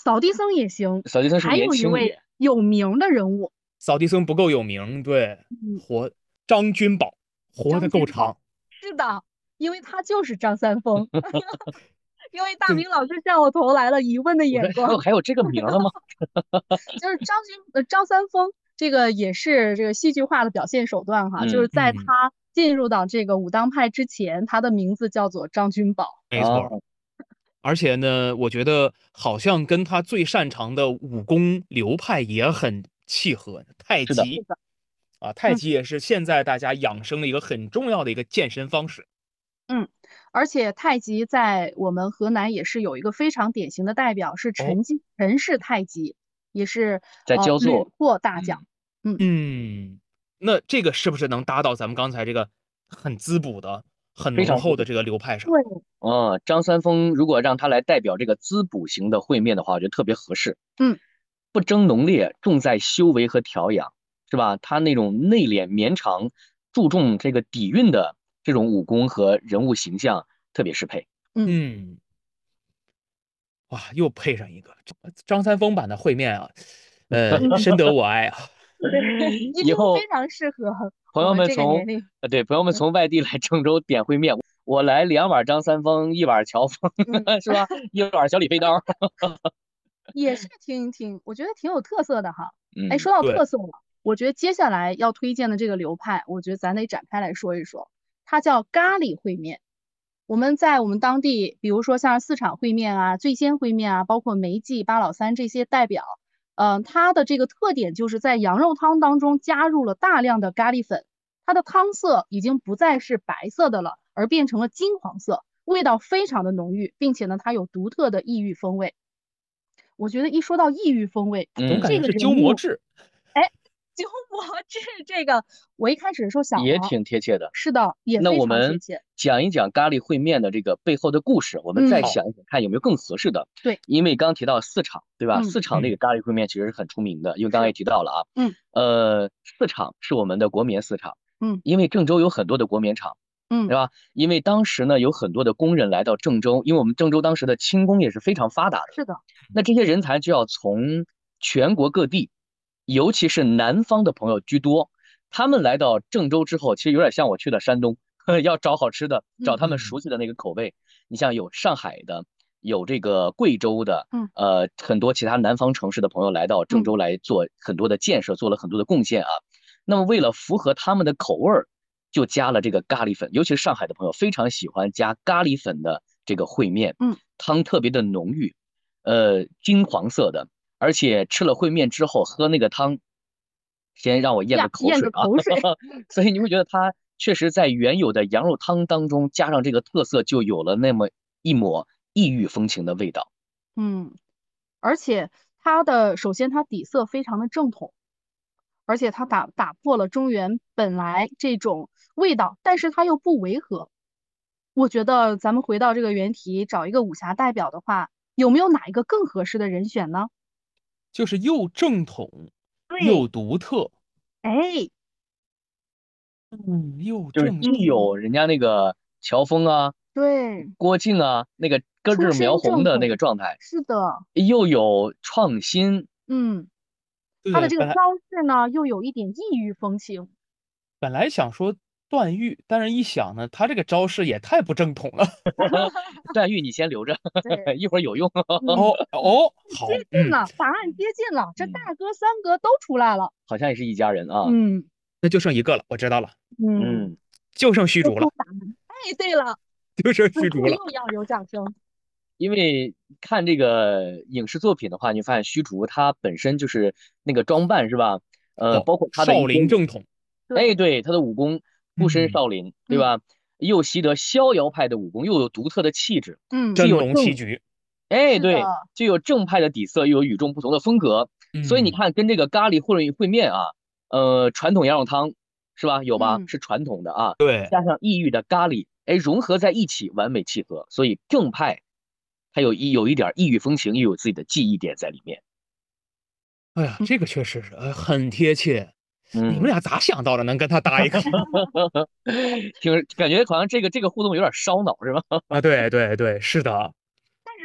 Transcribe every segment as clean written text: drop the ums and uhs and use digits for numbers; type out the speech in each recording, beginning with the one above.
扫地僧也行， 扫地僧是不还是年有一位轻一点？ 有名的人物， 扫地僧不够有名，对， 嗯， 张君宝活得张君宝。 够长， 是的，因为他就是张三丰。因为大对， 明老师向我投来了疑问的我说眼光， 还有这个名儿了吗？ 就是张三丰这个也是这个戏剧化的表现手段哈，就是嗯在嗯， 他进入到这个武当派之前，他的名字叫做张君宝。 没错。 啊， 而且呢，我觉得好像跟他最擅长的武功流派也很契合，太是的， 极是的， 啊，太嗯极也是现在大家养生的一个很重要的一个健身方式。 嗯，而且太极在我们河南也是有一个非常典型的代表，是哦， 陈氏太极，也是在焦屡作， 获大奖。 嗯， 嗯， 嗯，那这个是不是能搭到咱们刚才这个很滋补的、很非常符合。 浓厚的这个流派上？ 对， 张三丰如果让他来代表这个滋补型的烩面的话，我觉得特别合适。 嗯， 不争浓烈，重在修为和调养，是吧？他那种内敛绵长，注重这个底蕴的这种武功和人物形象，特别适配。 嗯， 嗯，哇，又配上一个张三丰版的烩面啊，深得我爱啊。 对，一听以后非常适合朋友我们这个们从年龄。 对朋友们嗯从外地来郑州点烩面，我来2碗张三丰，1碗乔峰， 嗯。 是吧？1碗小李飞刀。 也是挺，我觉得挺有特色的哈。哎， 嗯， 说到对， 特色了，我觉得接下来要推荐的这个流派，我觉得咱得展开来说一说，它叫咖喱烩面。我们在我们当地，比如说像四川烩面啊、醉仙烩面啊，包括梅记、八老三这些代表，它的这个特点就是在羊肉汤当中加入了大量的咖喱粉，它的汤色已经不再是白色的了，而变成了金黄色，味道非常的浓郁，并且呢，它有独特的异域风味。我觉得一说到异域风味，这个总感觉是人物， 鸠摩智。 哎，鸠摩智这个，我一开始的时候想也了， 挺贴切的。 是的，也那非我们常贴切。 讲一讲咖喱烩面的这个背后的故事，我们再嗯， 好， 想一想看有没有更合适的。 对， 因为刚提到四厂，对吧？ 嗯， 四厂那嗯， 个咖喱烩面其实是很出名的，因为刚才是， 也提到了啊。 嗯四厂是我们的国棉四厂， 嗯因为郑州有很多的国棉厂， 嗯， 对吧？因为当时呢有很多的工人来到郑州，因为我们郑州当时的轻工业是非常发达的， 是的， 那这些人才就要从全国各地，尤其是南方的朋友居多。他们来到郑州之后，其实有点像我去了山东，要找好吃的，找嗯他们嗯， 熟悉的那个口味。你像有上海的，有这个贵州的， 嗯很多其他南方城市的朋友来到郑嗯州来做很多的建设，做了很多的贡献啊。那么为了符合他们的口味儿，就加了这个咖喱粉，尤其是上海的朋友非常喜欢加咖喱粉的这个烩面， 嗯， 汤特别的浓郁，金黄色的，而且吃了烩面之后喝那个汤，先让我咽个呀，咽口水啊， 个口水。 所以你会觉得它确实在原有的羊肉汤当中加上这个特色，就有了那么一抹异域风情的味道。 嗯，而且它的首先它底色非常的正统，而且它打破了中原本来这种味道，但是它又不违和。我觉得咱们回到这个原题，找一个武侠代表的话，有没有哪一个更合适的人选呢？ 就是又正统又对， 独特， 哎， 又就是正统。 既有人家那个乔峰啊、 对， 郭靖啊那个根出正苗红的那身正统， 个状态， 是的， 又有创新， 嗯，他的对， 这个招式呢，又有一点异域风情。 本来想说段誉，但是一想呢，他这个招式也太不正统了。 段誉你先留着， 对， 一会儿有用。 嗯， 哦哦， 接好， 近了，答案接近了，这嗯， 大哥三哥都出来了。 好像也是一家人啊。 嗯那就剩一个了，我知道了， 嗯， 嗯， 就剩虚说竹了， 出答案。哎，对了， 就剩此处虚竹了。 又要有掌声。 因为看这个影视作品的话，你发现虚竹他本身就是那个装扮是吧？ 哦， 包括他的少一些， 林正统， 哎， 对， 对，他的武功出身嗯， 少林，对嗯吧？又习得逍遥派的武功，又有独特的气质， 嗯， 既真有正， 龙棋局， 哎， 是的， 对，就有正派的底色，又有与众不同的风格。所以你嗯， 看，跟这个咖喱烩面啊，传统羊肉汤是吧？有吧？ 嗯， 是传统的啊， 对， 加上异域的咖喱，哎，融合在一起，完美契合。所以正派它有一点异域风情，又有自己的记忆点在里面。 哎呀， 嗯， 这个确实是，很贴切。你们嗯， 俩咋想到的，能跟他搭一块儿感觉好像这个互动有点烧脑是吧？ 啊？对对对，是的，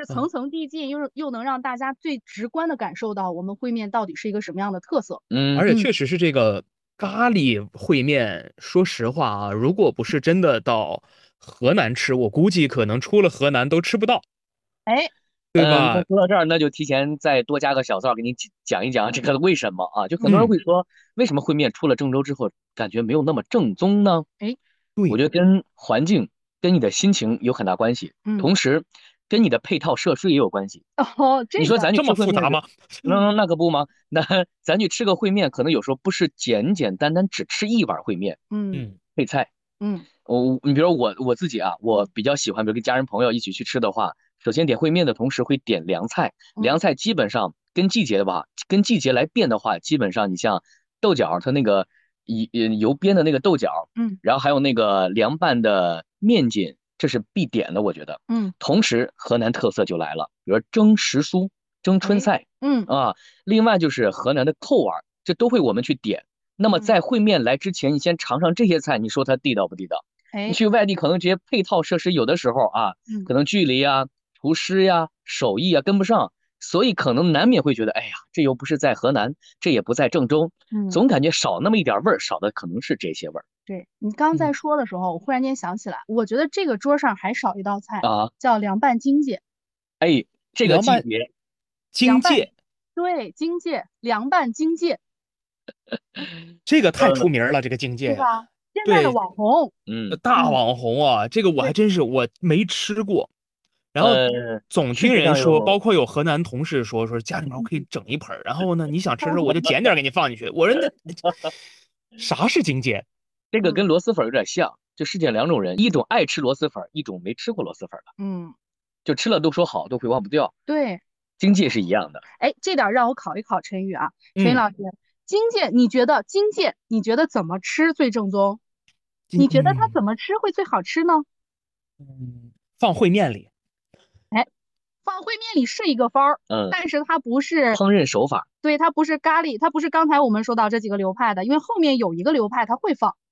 是层层递进，又能让大家最直观的感受到我们烩面到底是一个什么样的特色。 而且确实是这个咖喱烩面，说实话啊，如果不是真的到河南吃，我估计可能出了河南都吃不到， 哎， 对吧？ 那说到这儿，那就提前再多加个小灶，给你讲一讲这个为什么啊？就很多人会说，为什么烩面出了郑州之后，感觉没有那么正宗呢？ 哎， 我觉得跟环境、跟你的心情有很大关系，同时跟你的配套设施也有关系。 哦， 你说咱去这么吃烩面复杂吗？ 那可不吗？那咱去吃个烩面，可能有时候不是简简单单只吃一碗烩面，配菜。你比如我自己啊，我比较喜欢，比如跟家人朋友一起去吃的话，首先点烩面的同时会点凉菜，凉菜基本上跟季节来变的话，基本上你像豆角，它那个油煸的那个豆角，然后还有那个凉拌的面筋，这是必点的，我觉得。同时河南特色就来了，比如蒸时蔬、蒸春菜，另外就是河南的扣碗，这都会我们去点。那么在烩面来之前，你先尝尝这些菜，你说它地道不地道？你去外地可能这些配套设施有的时候啊，可能距离啊、厨师呀、手艺啊跟不上，所以可能难免会觉得，哎呀，这又不是在河南，这也不在郑州，总感觉少那么一点味儿，少的可能是这些味儿。 对，你刚在说的时候，我忽然间想起来，我觉得这个桌上还少一道菜啊，叫凉拌荆芥。 哎，这个季节， 荆芥， 对，荆芥，凉拌荆芥。 这个太出名了，这个荆芥呀，现在的网红， 大网红啊，这个我还真是我没吃过，然后总听人说，包括有河南同事说家里面我可以整一盆，然后呢，你想吃的时候我就捡点给你放进去。我说那啥是荆芥？ 这个跟螺蛳粉有点像，就世界两种人，一种爱吃螺蛳粉，一种没吃过螺蛳粉的。就吃了都说好，都会忘不掉。 对， 荆芥是一样的。 哎，这点让我考一考陈宇啊，陈宇老师，荆芥你觉得怎么吃最正宗？你觉得它怎么吃会最好吃呢？ 放烩面里。 哎，放烩面里是一个方儿，但是它不是烹饪手法。 对，它不是咖喱，它不是刚才我们说到这几个流派的，因为后面有一个流派它会放。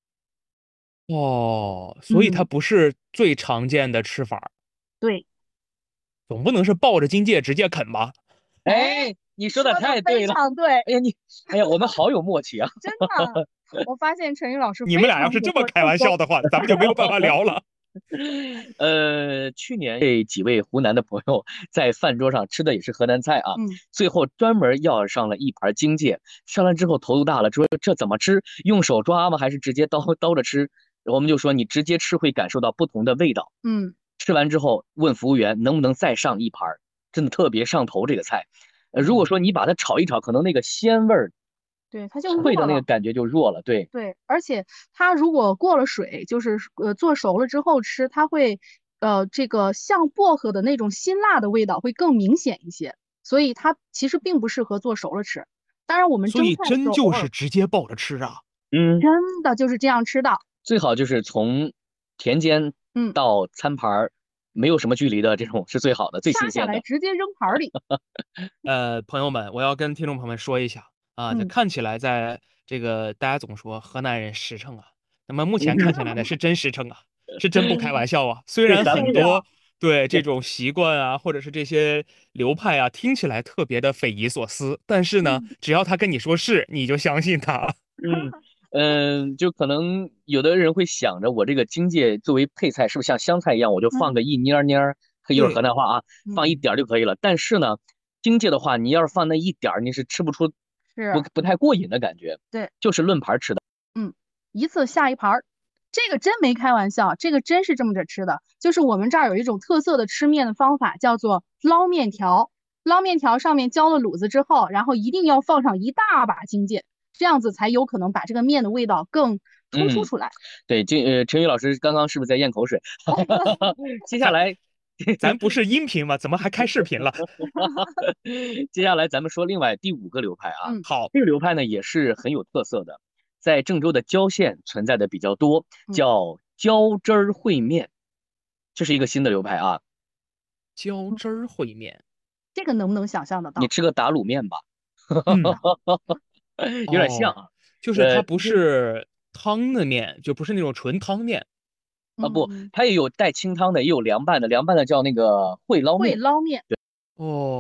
哦，所以它不是最常见的吃法。 对， 总不能是抱着荆芥直接啃吧？ 哎，你说的太对了， 非常对。 哎呀，我们好有默契啊！ 真的，我发现陈宇老师， 你们俩要是这么开玩笑的话，咱们就没有办法聊了。 去年这几位湖南的朋友在饭桌上吃的也是河南菜啊，最后专门要上了一盘荆芥，上来之后头都大了，说这怎么吃？用手抓吗？还是直接刀着吃？我们就说你直接吃会感受到不同的味道。吃完之后问服务员能不能再上一盘，真的特别上头这个菜。如果说你把它炒一炒，可能那个鲜味儿， 对，它就脆的那个感觉就弱了。对， 而且它如果过了水，就是做熟了之后吃，它会这个像薄荷的那种辛辣的味道会更明显一些，所以它其实并不适合做熟了吃。当然我们所以真就是直接抱着吃啊。 真的就是这样吃的。 最好就是从田间到餐盘没有什么距离的这种是最好的，最新鲜的。 下来直接扔盘里。 朋友们，我要跟听众朋友们说一下啊，这看起来在这个大家总说河南人实诚啊，那么目前看起来呢是真实诚啊，是真不开玩笑啊。虽然很多对这种习惯啊，或者是这些流派啊，听起来特别的匪夷所思，但是呢，只要他跟你说是，你就相信他。 就可能有的人会想着，我这个荆芥作为配菜，是不是像香菜一样，我就放个一捏捏，又是河南话啊，放一点就可以了。但是呢，荆芥的话，你要是放那一点，你是吃不出，不太过瘾的感觉。 对， 就是论盘吃的。 一次下一盘，这个真没开玩笑，这个真是这么着吃的。就是我们这儿有一种特色的吃面的方法，叫做捞面条。捞面条上面浇了卤子之后，然后一定要放上一大把荆芥。这样子才有可能把这个面的味道更突出出来。 对，陈宇老师刚刚是不是在咽口水？接下来， 咱不是音频吗？怎么还开视频了？ 接下来咱们说另外第5个流派啊。 好， 这个流派呢也是很有特色的，在郑州的郊县存在的比较多，叫浇汁儿烩面，这是一个新的流派啊。 浇汁儿烩面， 这个能不能想象得到？ 你吃个打卤面吧。有点像啊， 就是它不是汤的面，就不是那种纯汤面。 啊不，它也有带清汤的，也有凉拌的，凉拌的叫那个烩捞面。 烩捞面。 哦。